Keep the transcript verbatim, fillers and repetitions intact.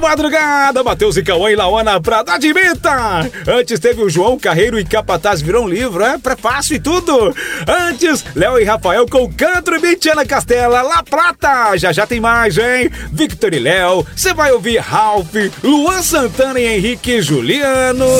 madrugada, Matheus e Cauã e Lauana pra dar de meta. Antes teve o João Carreiro e Capataz virou um livro, é prefácio e tudo. Antes, Léo e Rafael com Canto e Bitiana Castela, La Plata. Já já tem mais, hein? Victor e Léo, você vai ouvir Ralph, Luan Santana e Henrique e Juliano.